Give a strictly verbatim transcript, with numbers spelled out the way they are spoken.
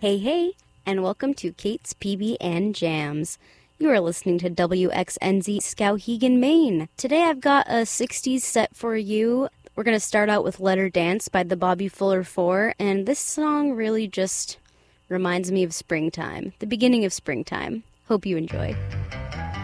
Hey, hey, and welcome to Kate's P B and Jams. You are listening to W X N Z Skowhegan, Maine. Today I've got a sixties set for you. We're going to start out with Let Her Dance by the Bobby Fuller Four, and this song really just reminds me of springtime, the beginning of springtime. Hope you enjoy.